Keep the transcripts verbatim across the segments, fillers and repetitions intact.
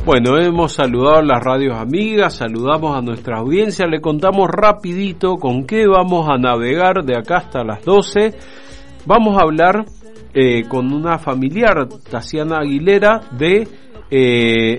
Bueno, hemos saludado a las radios amigas, saludamos a nuestra audiencia, le contamos rapidito con qué vamos a navegar de acá hasta las doce. Vamos a hablar eh, con una familiar, Tasiana Aguilera, de eh,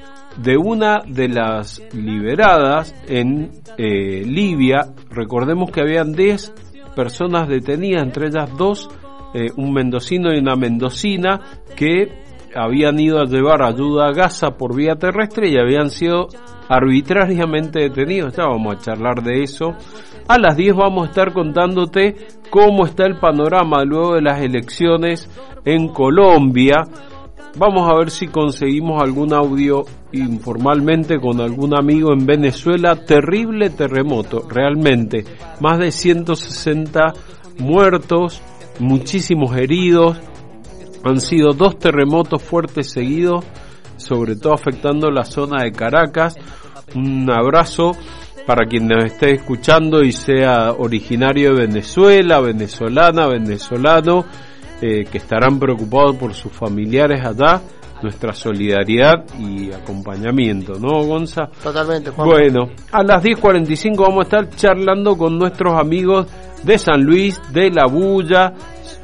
de una de las liberadas en eh, Libia. Recordemos que habían diez personas detenidas, entre ellas dos, eh, un mendocino y una mendocina, que habían ido a llevar ayuda a Gaza por vía terrestre y habían sido arbitrariamente detenidos. Ya vamos a charlar de eso. A las diez vamos a estar contándote cómo está el panorama luego de las elecciones en Colombia. Vamos a ver si conseguimos algún audio informalmente con algún amigo en Venezuela. Terrible terremoto, realmente. Más de ciento sesenta muertos, muchísimos heridos. Han sido dos terremotos fuertes seguidos, sobre todo afectando la zona de Caracas. Un abrazo para quien nos esté escuchando y sea originario de Venezuela, venezolana, venezolano, eh, que estarán preocupados por sus familiares allá. Nuestra solidaridad y acompañamiento, ¿no, Gonza? Totalmente, Juan. Bueno, a las diez cuarenta y cinco vamos a estar charlando con nuestros amigos de San Luis, de La Bulla.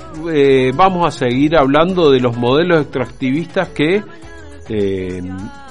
Eh, vamos a seguir hablando de los modelos extractivistas que eh,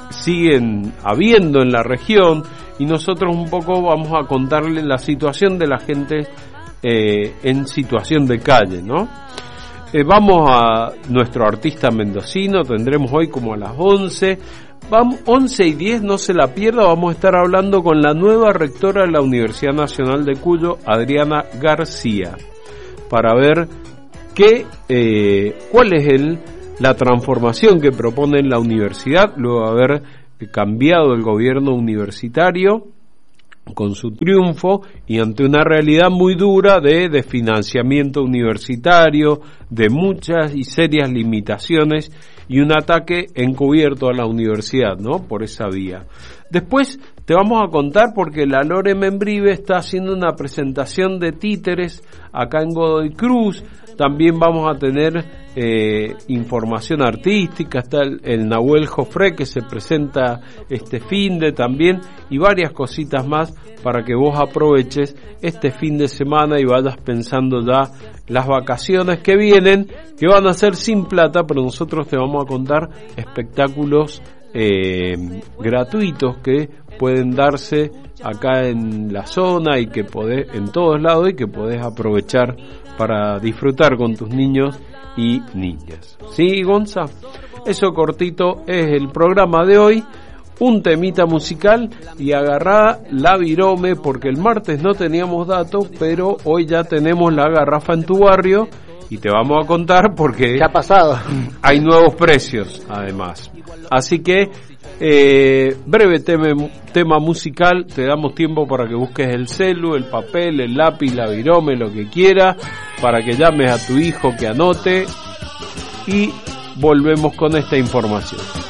siguen habiendo en la región, y nosotros un poco vamos a contarles la situación de la gente eh, en situación de calle, ¿no? Eh, vamos a nuestro artista mendocino, tendremos hoy como a las once, vamos, once y diez, no se la pierda, vamos a estar hablando con la nueva rectora de la Universidad Nacional de Cuyo, Adriana García, para ver que eh, cuál es el, la transformación que propone la universidad luego de haber cambiado el gobierno universitario con su triunfo y ante una realidad muy dura de desfinanciamiento universitario, de muchas y serias limitaciones y un ataque encubierto a la universidad, ¿no? Por esa vía. Después te vamos a contar porque la Lore Membrive está haciendo una presentación de títeres acá en Godoy Cruz. También vamos a tener eh, información artística, está el, el Nahuel Jofré que se presenta este fin de también, y varias cositas más para que vos aproveches este fin de semana y vayas pensando ya las vacaciones que vienen, que van a ser sin plata, pero nosotros te vamos a contar espectáculos eh, gratuitos que pueden darse acá en la zona y que podés, en todos lados, y que podés aprovechar para disfrutar con tus niños y niñas. ¿Sí, Gonza? Eso cortito es el programa de hoy. Un temita musical y agarrá la virome, porque el martes no teníamos datos, pero hoy ya tenemos la garrafa en tu barrio y te vamos a contar porque ¿qué ha pasado? Hay nuevos precios, además. Así que Eh, breve tema, tema musical, te damos tiempo para que busques el celu, el papel, el lápiz, la virome, lo que quieras, para que llames a tu hijo que anote, y volvemos con esta información.